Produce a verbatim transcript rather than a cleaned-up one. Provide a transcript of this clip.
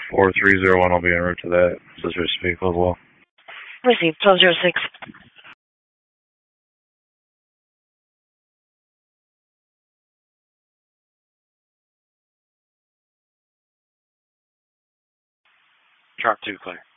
four three zero one, I'll be en route to that. Scissors vehicle as well. Received, twelve zero six. Drop two, clear.